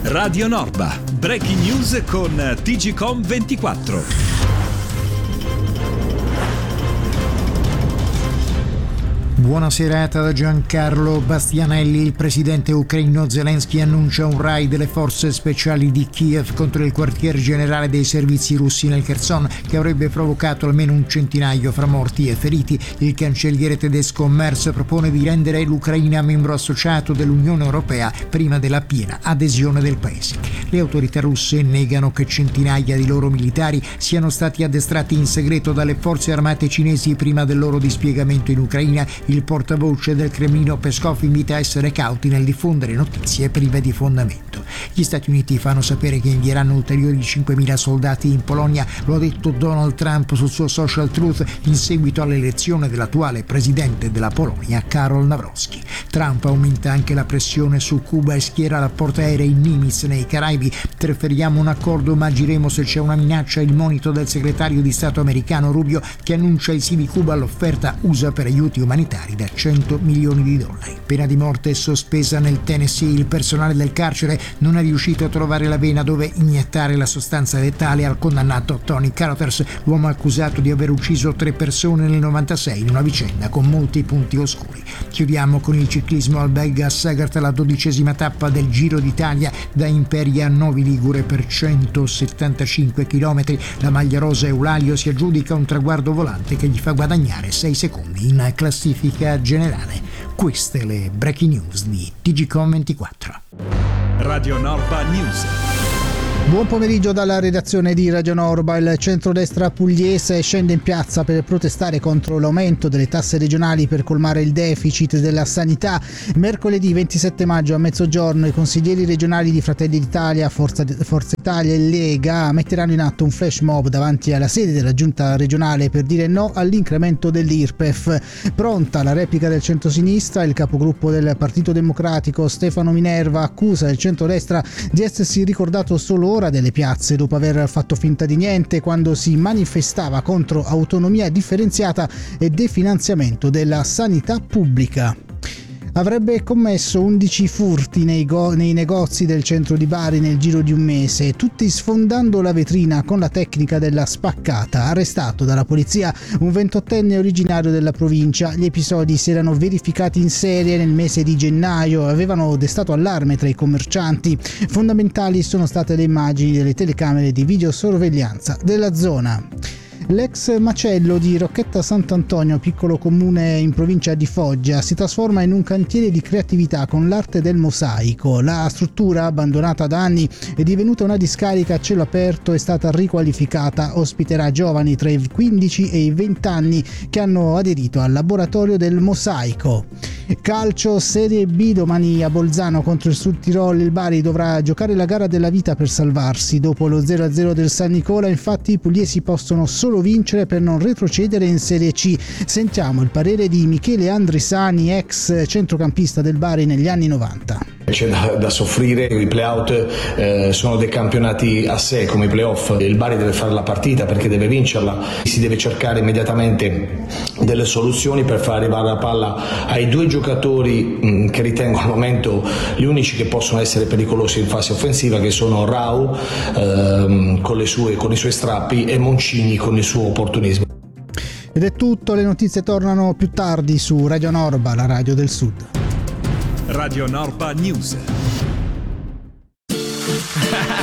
Radio Norba, breaking news con TGcom24. Buona serata da Giancarlo Bastianelli. Il presidente ucraino Zelensky annuncia un raid delle forze speciali di Kiev contro il quartier generale dei servizi russi nel Kherson, che avrebbe provocato almeno un centinaio fra morti e feriti. Il cancelliere tedesco Merz propone di rendere l'Ucraina membro associato dell'Unione Europea prima della piena adesione del paese. Le autorità russe negano che centinaia di loro militari siano stati addestrati in segreto dalle forze armate cinesi prima del loro dispiegamento in Ucraina. Il portavoce del Cremlino Peskov invita a essere cauti nel diffondere notizie prive di fondamento. Gli Stati Uniti fanno sapere che invieranno ulteriori 5.000 soldati in Polonia, lo ha detto Donald Trump sul suo social truth in seguito all'elezione dell'attuale presidente della Polonia, Karol Nawrocki. Trump aumenta anche la pressione su Cuba e schiera la portaerei in Nimitz nei Caraibi. Preferiamo un accordo ma agiremo se c'è una minaccia, il monito del segretario di Stato americano Rubio, che annuncia il sì di Cuba all'offerta USA per aiuti umanitari da $100 milioni. Pena di morte sospesa nel Tennessee. Il personale del carcere non è riuscito a trovare la vena dove iniettare la sostanza letale al condannato Tony Carothers, l'uomo accusato di aver ucciso 3 persone nel 96 in una vicenda con molti punti oscuri. Chiudiamo con il ciclismo al Belga Sagart, la 12ª tappa del Giro d'Italia da Imperia a Novi Ligure per 175 km. La maglia rosa Eulalio si aggiudica un traguardo volante che gli fa guadagnare 6 secondi in classifica generale. Queste le breaking news di TGcom24. Radio Norba News. Buon pomeriggio dalla redazione di Radio Norba. Il centrodestra pugliese scende in piazza per protestare contro l'aumento delle tasse regionali per colmare il deficit della sanità. Mercoledì 27 maggio a mezzogiorno i consiglieri regionali di Fratelli d'Italia, Forza Italia e Lega metteranno in atto un flash mob davanti alla sede della giunta regionale per dire no all'incremento dell'IRPEF. Pronta la replica del centrosinistra. Il capogruppo del Partito Democratico Stefano Minerva accusa il centrodestra di essersi ricordato solo ora delle piazze dopo aver fatto finta di niente quando si manifestava contro autonomia differenziata e definanziamento della sanità pubblica. Avrebbe commesso 11 furti nei negozi del centro di Bari nel giro di un mese, tutti sfondando la vetrina con la tecnica della spaccata. Arrestato dalla polizia un 28enne originario della provincia. Gli episodi si erano verificati in serie nel mese di gennaio e avevano destato allarme tra i commercianti. Fondamentali sono state le immagini delle telecamere di videosorveglianza della zona. L'ex macello di Rocchetta Sant'Antonio, piccolo comune in provincia di Foggia, si trasforma in un cantiere di creatività con l'arte del mosaico. La struttura, abbandonata da anni, è divenuta una discarica a cielo aperto, è stata riqualificata, ospiterà giovani tra i 15 e i 20 anni che hanno aderito al laboratorio del mosaico. Calcio Serie B, domani a Bolzano contro il Sud Tirol il Bari dovrà giocare la gara della vita per salvarsi. Dopo lo 0-0 del San Nicola, infatti, i pugliesi possono solo vincere per non retrocedere in Serie C. Sentiamo il parere di Michele Andrisani, ex centrocampista del Bari negli anni 90. C'è da soffrire, i play-out sono dei campionati a sé come i play-off. Il Bari deve fare la partita perché deve vincerla, si deve cercare immediatamente delle soluzioni per far arrivare la palla ai 2 giocatori che ritengo al momento gli unici che possono essere pericolosi in fase offensiva, che sono Rau con i suoi strappi e Moncini con il suo opportunismo. Ed è tutto, le notizie tornano più tardi su Radio Norba, la radio del Sud. Radio Norba News.